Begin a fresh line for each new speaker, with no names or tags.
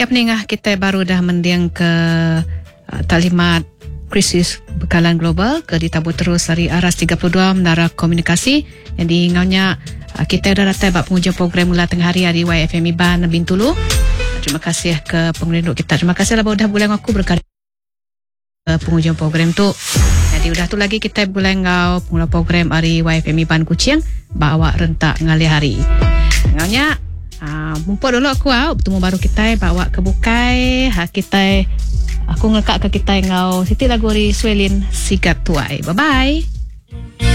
Ya peningah kita baru dah mendiang ke taklimat krisis bekalan global ke ditabur terus dari Aras 32 Menara Komunikasi. Jadi ngaunya kita dah datang buat pengujian program mula tengah hari di YFM Iban Bintulu. Terima kasih ke pengenduk kita. Terima kasih lah dah bulan aku berkali pengujian program tu. Jadi udah tu lagi kita bulan ngau pengula program hari YFM Iban Kuching bawa rentak ngali hari. Ngaunya mumpuk dulu aku bertemu baru kita bawa ke bukai kita aku ngekak ke kita ngau Siti lagu ri Swelin Sigap Tuai. Bye bye.